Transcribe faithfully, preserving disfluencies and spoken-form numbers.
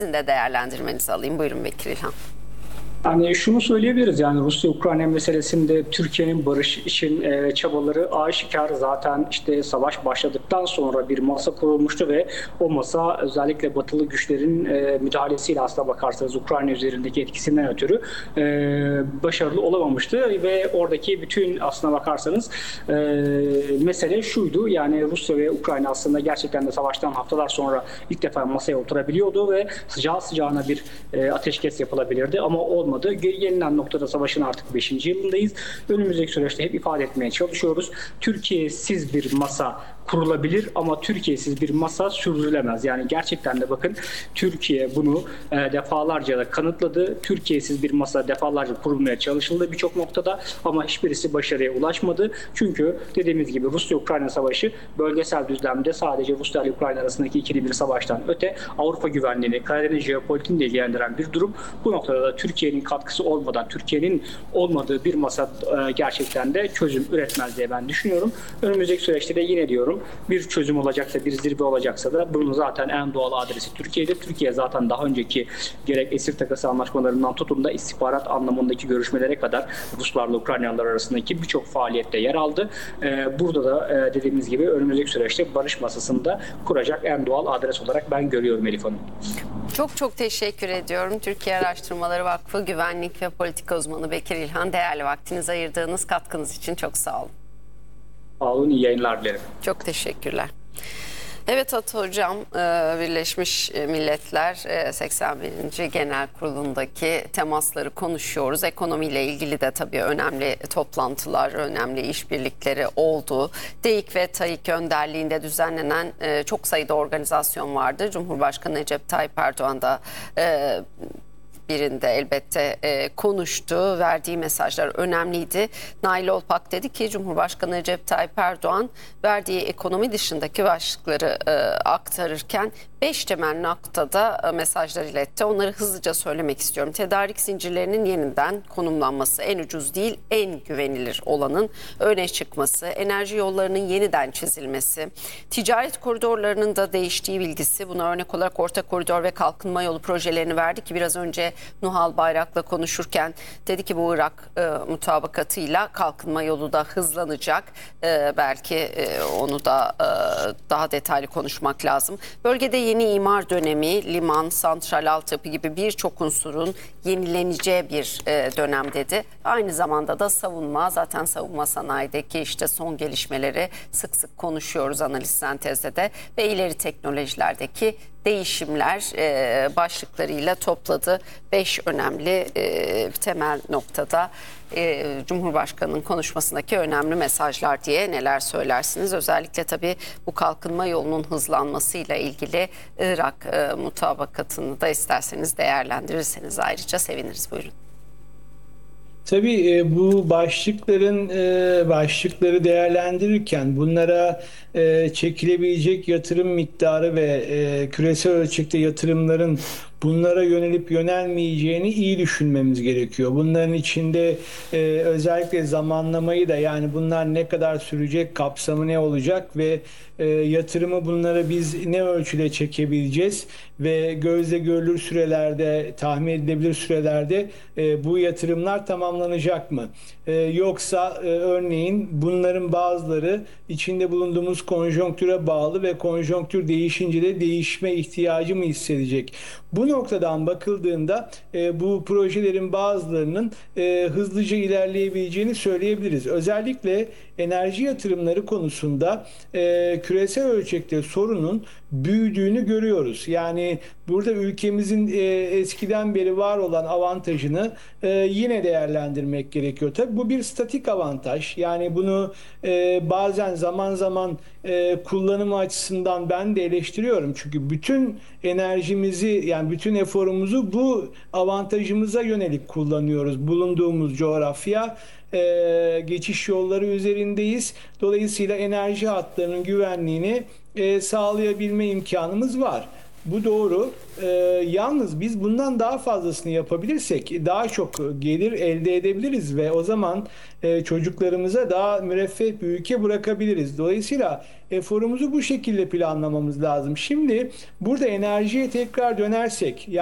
Sizin de değerlendirmenizi alayım. Buyurun Bekir İlhan. Yani şunu söyleyebiliriz, yani Rusya-Ukrayna meselesinde Türkiye'nin barış için e, çabaları aşikar. Zaten işte savaş başladıktan sonra bir masa kurulmuştu ve o masa özellikle batılı güçlerin e, müdahalesiyle, aslına bakarsanız Ukrayna üzerindeki etkisinden ötürü e, başarılı olamamıştı ve oradaki bütün, aslına bakarsanız e, mesele şuydu: yani Rusya ve Ukrayna aslında gerçekten de savaştan haftalar sonra ilk defa masaya oturabiliyordu ve sıcağı sıcağına bir e, ateşkes yapılabilirdi ama olmadı. Gelinen noktada savaşın artık beşinci yılındayız. Önümüzdeki süreçte hep ifade etmeye çalışıyoruz. Türkiye'siz bir masa kurulabilir ama Türkiye'siz bir masa sürdürülemez. Yani gerçekten de bakın, Türkiye bunu e, defalarca da kanıtladı. Türkiye'siz bir masa defalarca kurulmaya çalışıldı birçok noktada ama hiçbirisi başarıya ulaşmadı. Çünkü dediğimiz gibi Rusya-Ukrayna savaşı bölgesel düzlemde sadece Rusya ile Ukrayna arasındaki ikili bir savaştan öte Avrupa güvenliğini, Karadeniz jeopolitiğini de ilgilendiren bir durum. Bu noktada da Türkiye'nin katkısı olmadan, Türkiye'nin olmadığı bir masa e, gerçekten de çözüm üretmez diye ben düşünüyorum. Önümüzdeki süreçte de yine diyorum, bir çözüm olacaksa, bir zirve olacaksa da bunun zaten en doğal adresi Türkiye'de. Türkiye zaten daha önceki gerek esir takası anlaşmalarından tutun da istihbarat anlamındaki görüşmelere kadar Ruslarla Ukraynalılar arasındaki birçok faaliyette yer aldı. Ee, burada da e, dediğimiz gibi önümüzdeki süreçte barış masasında kuracak en doğal adres olarak ben görüyorum Elif Hanım. Çok çok teşekkür ediyorum. Türkiye Araştırmaları Vakfı Güvenlik ve Politika Uzmanı Bekir İlhan, değerli vaktinizi ayırdığınız katkınız için çok sağ olun. Sağ olun, iyi yayınlar dilerim. Çok teşekkürler. Evet Atı Hocam, Birleşmiş Milletler seksen birinci Genel Kurulu'ndaki temasları konuşuyoruz. Ekonomiyle ilgili de tabii önemli toplantılar, önemli işbirlikleri oldu. DEİK ve TAİK önderliğinde düzenlenen çok sayıda organizasyon vardı. Cumhurbaşkanı Recep Tayyip Erdoğan da birinde elbette e, konuştu. Verdiği mesajlar önemliydi. Nail Olpak dedi ki Cumhurbaşkanı Recep Tayyip Erdoğan verdiği ekonomi dışındaki başlıkları e, aktarırken beş temel noktada e, mesajlar iletti. Onları hızlıca söylemek istiyorum. Tedarik zincirlerinin yeniden konumlanması, en ucuz değil en güvenilir olanın öne çıkması, enerji yollarının yeniden çizilmesi, ticaret koridorlarının da değiştiği bilgisi. Buna örnek olarak Orta Koridor ve Kalkınma Yolu projelerini verdi ki biraz önce Nuhal Bayrak'la konuşurken dedi ki bu Irak e, mutabakatıyla kalkınma yolu da hızlanacak. E, belki e, onu da e, daha detaylı konuşmak lazım. Bölgede yeni imar dönemi, liman, santral altyapı gibi birçok unsurun yenileneceği bir e, dönem dedi. Aynı zamanda da savunma, zaten savunma sanayideki işte son gelişmeleri sık sık konuşuyoruz analiz sentezde de ve ileri teknolojilerdeki değişimler e, başlıklarıyla topladı. Beş önemli e, temel noktada e, Cumhurbaşkanı'nın konuşmasındaki önemli mesajlar diye neler söylersiniz? Özellikle tabii bu kalkınma yolunun hızlanmasıyla ilgili Irak e, mutabakatını da isterseniz değerlendirirseniz ayrıca seviniriz. Buyurun. Tabii e, bu başlıkların e, başlıkları değerlendirirken bunlara e, çekilebilecek yatırım miktarı ve e, küresel ölçekte yatırımların bunlara yönelip yönelmeyeceğini iyi düşünmemiz gerekiyor. Bunların içinde e, özellikle zamanlamayı da, yani bunlar ne kadar sürecek, kapsamı ne olacak ve e, yatırımı bunlara biz ne ölçüde çekebileceğiz ve gözle görülür sürelerde, tahmin edilebilir sürelerde e, bu yatırımlar tamamlanacak mı? E, yoksa e, örneğin bunların bazıları içinde bulunduğumuz konjonktüre bağlı ve konjonktür değişince de değişme ihtiyacı mı hissedecek? Bu noktadan bakıldığında e, bu projelerin bazılarının e, hızlıca ilerleyebileceğini söyleyebiliriz. Özellikle enerji yatırımları konusunda e, küresel ölçekte sorunun büyüdüğünü görüyoruz. Yani burada ülkemizin e, eskiden beri var olan avantajını e, yine değerlendirmek gerekiyor. Tabii bu bir statik avantaj. Yani bunu e, bazen zaman zaman e, kullanımı açısından ben de eleştiriyorum. Çünkü bütün enerjimizi, yani bütün eforumuzu bu avantajımıza yönelik kullanıyoruz. Bulunduğumuz coğrafya, e, geçiş yolları üzerindeyiz. Dolayısıyla enerji hatlarının güvenliğini e, sağlayabilme imkanımız var. Bu doğru. Ee, yalnız biz bundan daha fazlasını yapabilirsek daha çok gelir elde edebiliriz ve o zaman e, çocuklarımıza daha müreffeh bir ülke bırakabiliriz. Dolayısıyla eforumuzu bu şekilde planlamamız lazım. Şimdi burada enerjiye tekrar dönersek,